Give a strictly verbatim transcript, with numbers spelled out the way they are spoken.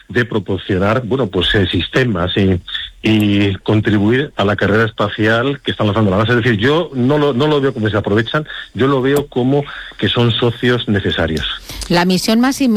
de proporcionar, bueno, pues eh, sistemas y, y contribuir a la carrera espacial que están lanzando la NASA. Es decir, yo no lo, no lo veo como que se aprovechan, yo lo veo como que son socios necesarios. La misión más